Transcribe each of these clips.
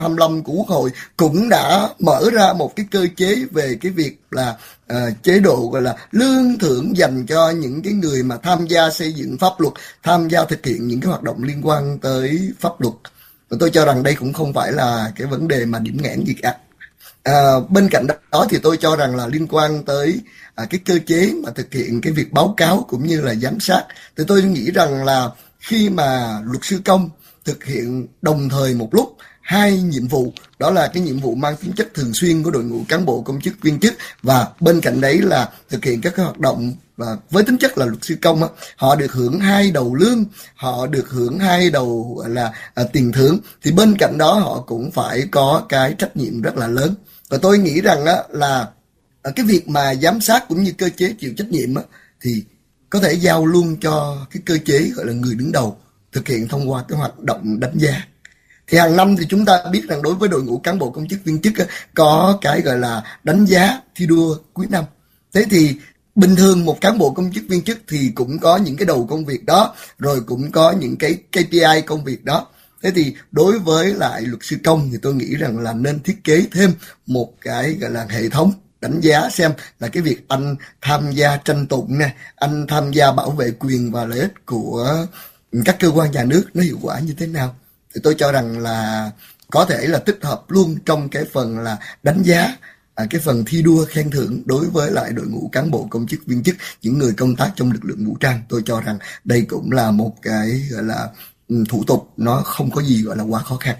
25 của Quốc hội cũng đã mở ra một cái cơ chế về cái việc là chế độ gọi là lương thưởng dành cho những cái người mà tham gia xây dựng pháp luật, tham gia thực hiện những cái hoạt động liên quan tới pháp luật. Và tôi cho rằng đây cũng không phải là cái vấn đề mà điểm nghẽn gì cả. Bên cạnh đó thì tôi cho rằng là liên quan tới cái cơ chế mà thực hiện cái việc báo cáo cũng như là giám sát, thì tôi nghĩ rằng là khi mà luật sư công thực hiện đồng thời một lúc hai nhiệm vụ, đó là cái nhiệm vụ mang tính chất thường xuyên của đội ngũ cán bộ công chức viên chức, và bên cạnh đấy là thực hiện các cái hoạt động với tính chất là luật sư công, họ được hưởng hai đầu lương, họ được hưởng hai đầu gọi là tiền thưởng, thì bên cạnh đó họ cũng phải có cái trách nhiệm rất là lớn. Và tôi nghĩ rằng là cái việc mà giám sát cũng như cơ chế chịu trách nhiệm thì có thể giao luôn cho cái cơ chế gọi là người đứng đầu thực hiện thông qua cái hoạt động đánh giá. Thì hàng năm thì chúng ta biết rằng đối với đội ngũ cán bộ công chức viên chức có cái gọi là đánh giá thi đua cuối năm. Thế thì bình thường một cán bộ công chức viên chức thì cũng có những cái đầu công việc đó, rồi cũng có những cái KPI công việc đó. Thế thì đối với lại luật sư công thì tôi nghĩ rằng là nên thiết kế thêm một cái gọi là hệ thống đánh giá xem là cái việc anh tham gia tranh tụng nè, anh tham gia bảo vệ quyền và lợi ích của các cơ quan nhà nước nó hiệu quả như thế nào. Thì tôi cho rằng là có thể là tích hợp luôn trong cái phần là đánh giá, cái phần thi đua khen thưởng đối với lại đội ngũ cán bộ công chức viên chức, những người công tác trong lực lượng vũ trang. Tôi cho rằng đây cũng là một cái gọi là thủ tục nó không có gì gọi là quá khó khăn.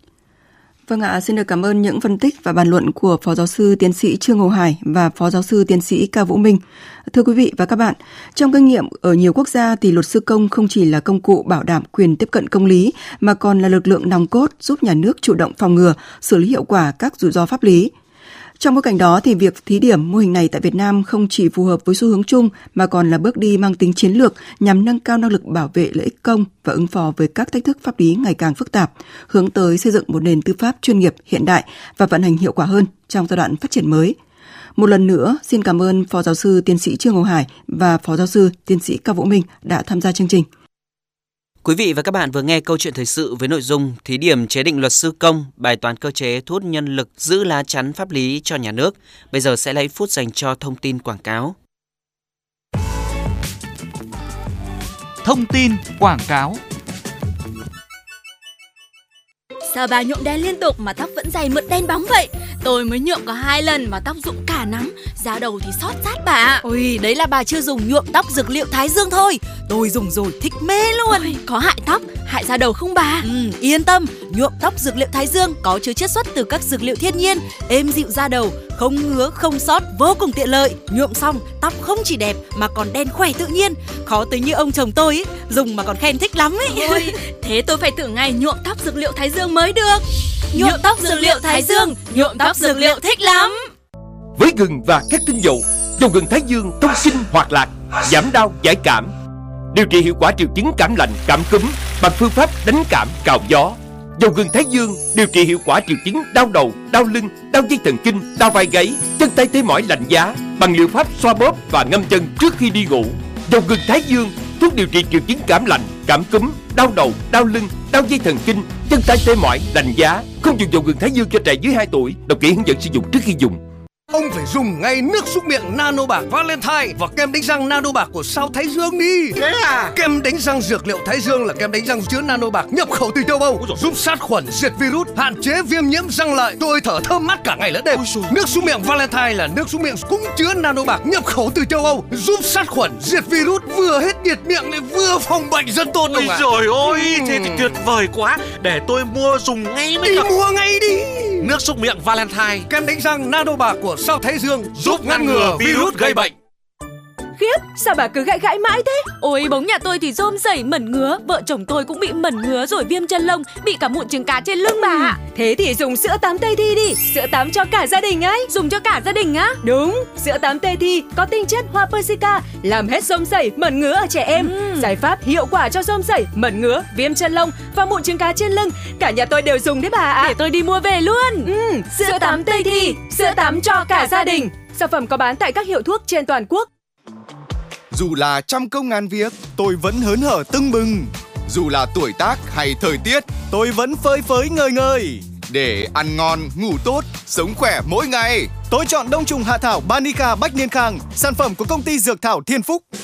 Vâng ạ, xin được cảm ơn những phân tích và bàn luận của Phó Giáo sư Tiến sĩ Trương Hồ Hải và Phó Giáo sư Tiến sĩ Cao Vũ Minh. Thưa quý vị và các bạn, trong kinh nghiệm ở nhiều quốc gia thì luật sư công không chỉ là công cụ bảo đảm quyền tiếp cận công lý mà còn là lực lượng nòng cốt giúp nhà nước chủ động phòng ngừa, xử lý hiệu quả các rủi ro pháp lý. Trong bối cảnh đó thì việc thí điểm mô hình này tại Việt Nam không chỉ phù hợp với xu hướng chung mà còn là bước đi mang tính chiến lược nhằm nâng cao năng lực bảo vệ lợi ích công và ứng phó với các thách thức pháp lý ngày càng phức tạp, hướng tới xây dựng một nền tư pháp chuyên nghiệp hiện đại và vận hành hiệu quả hơn trong giai đoạn phát triển mới. Một lần nữa, xin cảm ơn Phó Giáo sư Tiến sĩ Trương Hồ Hải và Phó Giáo sư Tiến sĩ Cao Vũ Minh đã tham gia chương trình. Quý vị và các bạn vừa nghe câu chuyện thời sự với nội dung thí điểm chế định luật sư công, bài toán cơ chế thu hút nhân lực giữ lá chắn pháp lý cho nhà nước. Bây giờ sẽ là ít phút dành cho thông tin quảng cáo. Thông tin quảng cáo. Sao bà nhuộm đen liên tục mà tóc vẫn dày mượt đen bóng vậy? Tôi mới nhuộm có 2 lần mà tóc rụng cả nắm, da đầu thì xót rát bà. Ôi, đấy là bà chưa dùng nhuộm tóc dược liệu Thái Dương thôi. Tôi dùng rồi thích mê luôn. Ôi, có hại tóc, hại da đầu không bà? Yên tâm, nhuộm tóc dược liệu Thái Dương có chứa chiết xuất từ các dược liệu thiên nhiên, êm dịu da đầu, không ngứa, không xót, vô cùng tiện lợi. Nhuộm xong, tóc không chỉ đẹp mà còn đen khỏe tự nhiên. Khó tính như ông chồng tôi ấy, dùng mà còn khen thích lắm ấy. Ôi, thế tôi phải thử ngay nhuộm tóc dược liệu Thái Dương mới được. Nhuộm tóc dược liệu Thái Dương, nhuộm tóc dược liệu thích lắm. Với gừng và các tinh dầu, dầu gừng Thái Dương thông kinh hoạt lạc, giảm đau giải cảm, điều trị hiệu quả triệu chứng cảm lạnh, cảm cúm bằng phương pháp đánh cảm cào gió. Dầu gừng Thái Dương điều trị hiệu quả triệu chứng đau đầu, đau lưng, đau dây thần kinh, đau vai gáy, chân tay tê mỏi lạnh giá bằng liệu pháp xoa bóp và ngâm chân trước khi đi ngủ. Dầu gừng Thái Dương thuốc điều trị triệu chứng cảm lạnh, cảm cúm, đau đầu, đau lưng, đau dây thần kinh, chân tay tê mỏi, lạnh giá. Không dùng dầu gừng Thái Dương cho trẻ dưới 2 tuổi. Đọc kỹ hướng dẫn sử dụng trước khi dùng. Ông phải dùng ngay nước súc miệng Nano Bạc Valentine và kem đánh răng Nano Bạc của sao Thái Dương đi. Thế à? Kem đánh răng dược liệu Thái Dương là kem đánh răng chứa Nano Bạc nhập khẩu từ châu Âu, giúp sát khuẩn, diệt virus, hạn chế viêm nhiễm răng lợi. Tôi thở thơm mát cả ngày lẫn đêm. Nước súc miệng Valentine là nước súc miệng cũng chứa Nano Bạc nhập khẩu từ châu Âu, giúp sát khuẩn, diệt virus, vừa hết nhiệt miệng lại vừa phòng bệnh rất tốt. Ôi trời ơi, thế thì tuyệt vời quá. Để tôi mua dùng ngay mới được. Mua ngay đi. Nước súc miệng Valentine, kem đánh răng Nano Bạc của sao Thái Dương giúp ngăn ngừa virus gây bệnh. Khiếp, sao bà cứ gãi gãi mãi thế? Ôi, bóng nhà tôi thì rôm rẩy mẩn ngứa, vợ chồng tôi cũng bị mẩn ngứa rồi viêm chân lông, bị cả mụn trứng cá trên lưng bà ạ. Thế thì dùng sữa tắm Tây Thi đi, sữa tắm cho cả gia đình ấy. Dùng cho cả gia đình á? Đúng, sữa tắm Tây Thi có tinh chất hoa persica, làm hết rôm rẩy, mẩn ngứa ở trẻ em. Giải pháp hiệu quả cho rôm rẩy, mẩn ngứa, viêm chân lông và mụn trứng cá trên lưng. Cả nhà tôi đều dùng đấy bà ạ. Để tôi đi mua về luôn. Sữa tắm Tây Thi, sữa tắm cho cả gia đình. Sản phẩm có bán tại các hiệu thuốc trên toàn quốc. Dù là trăm công ngàn việc, tôi vẫn hớn hở tưng bừng. Dù là tuổi tác hay thời tiết, tôi vẫn phơi phới ngời ngời. để ăn ngon, ngủ tốt, sống khỏe mỗi ngày. Tôi chọn đông trùng hạ thảo Banica Bách Niên Khang, sản phẩm của công ty dược thảo Thiên Phúc.